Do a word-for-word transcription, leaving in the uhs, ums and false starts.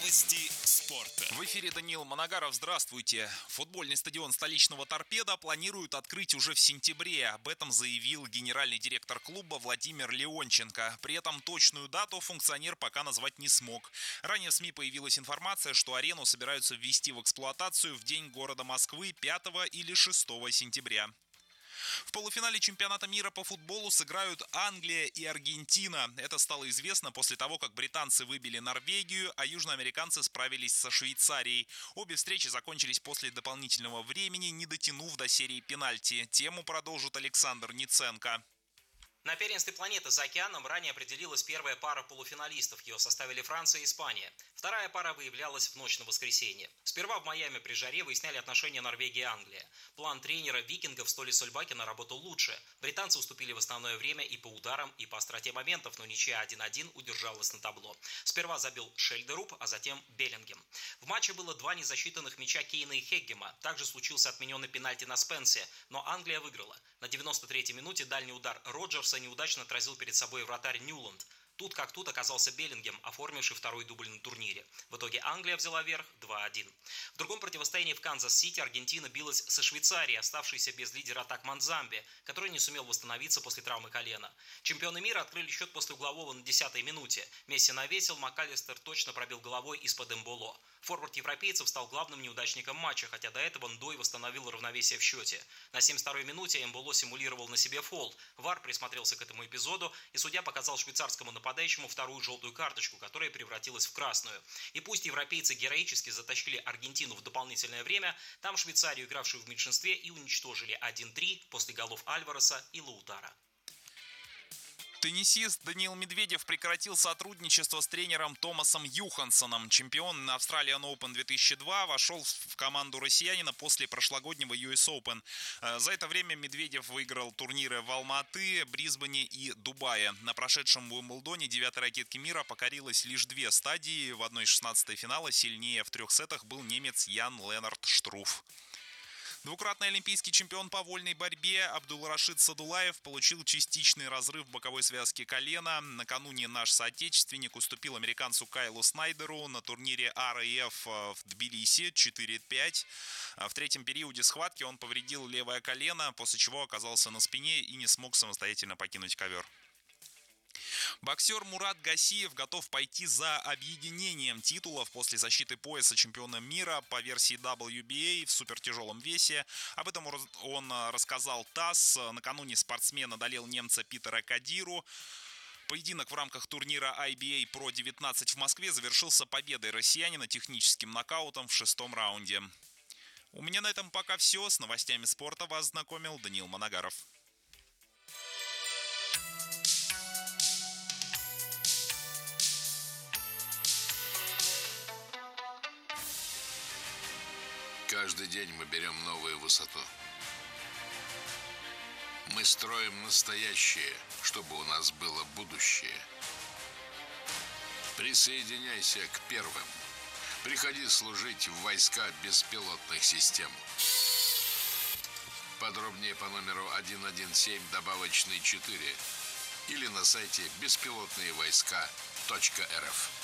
Новости спорта. В эфире Даниил Манагаров. Здравствуйте. Футбольный стадион столичного «Торпедо» планируют открыть уже в сентябре. Об этом заявил генеральный директор клуба Владимир Леонченко. При этом точную дату функционер пока назвать не смог. Ранее в СМИ появилась информация, что арену собираются ввести в эксплуатацию в день города Москвы пятого или шестого сентября. В полуфинале чемпионата мира по футболу сыграют Англия и Аргентина. Это стало известно после того, как британцы выбили Норвегию, а южноамериканцы справились со Швейцарией. Обе встречи закончились после дополнительного времени, не дотянув до серии пенальти. Тему продолжит Александр Ниценко. На первенстве планеты за океаном ранее определилась первая пара полуфиналистов. Ее составили Франция и Испания. Вторая пара выявлялась в ночь на воскресенье. Сперва в Майами при жаре выясняли отношения Норвегии и Англии. План тренера викингов Столи Сольбакена работал лучше. Британцы уступили в основное время и по ударам, и по остроте моментов, но ничья один-один удержалась на табло. Сперва забил Шельдеруп, а затем Беллингем. В матче было два незасчитанных мяча Кейна и Хеггема. Также случился отмененный пенальти на Спенсе, но Англия выиграла. На девяносто третьей минуте дальний удар Роджерса неудачно отразил перед собой вратарь Ньюланд. Тут как тут оказался Беллингем, оформивший второй дубль на турнире. В итоге Англия взяла верх два-один. В другом противостоянии в Канзас-Сити Аргентина билась со Швейцарией, оставшейся без лидера атак Манзамби, который не сумел восстановиться после травмы колена. Чемпионы мира открыли счет после углового на десятой минуте. Месси навесил, МакАлистер точно пробил головой из-под Эмболо. Форвард европейцев стал главным неудачником матча, хотя до этого Ндой восстановил равновесие в счете. На семьдесят второй минуте Эмболо симулировал на себе фол. ВАР присмотрелся к этому эпизоду, и судья показал швейцарскому нападающему вторую желтую карточку, которая превратилась в красную. И пусть европейцы героически затащили Аргентину в дополнительное время, там Швейцарию, игравшую в меньшинстве, и уничтожили один-три после голов Альвареса и Лаутара. Теннисист Даниил Медведев прекратил сотрудничество с тренером Томасом Юхансоном. Чемпион на Australian Open две тысячи два вошел в команду россиянина после прошлогоднего ю эс Open. За это время Медведев выиграл турниры в Алма-Аты, Брисбене и Дубае. На прошедшем Уимблдоне девятой ракетки мира покорилось лишь две стадии. В одной шестнадцатой финала сильнее в трех сетах был немец Ян Ленард Штруф. Двукратный олимпийский чемпион по вольной борьбе Абдулрашид Садулаев получил частичный разрыв боковой связки колена. Накануне наш соотечественник уступил американцу Кайлу Снайдеру на турнире ар эй эф в Тбилиси четыре-пять. В третьем периоде схватки он повредил левое колено, после чего оказался на спине и не смог самостоятельно покинуть ковер. Боксер Мурат Гасиев готов пойти за объединением титулов после защиты пояса чемпиона мира по версии дабл ю би эй в супертяжелом весе. Об этом он рассказал ТАСС. Накануне спортсмен одолел немца Питера Кадиру. Поединок в рамках турнира ай би эй про девятнадцать в Москве завершился победой россиянина техническим нокаутом в шестом раунде. У меня на этом пока все. С новостями спорта вас знакомил Даниил Манагаров. Каждый день мы берем новую высоту. Мы строим настоящее, чтобы у нас было будущее. Присоединяйся к первым. Приходи служить в войска беспилотных систем. Подробнее по номеру один один семь добавочный четыре или на сайте беспилотные войска точка эр эф.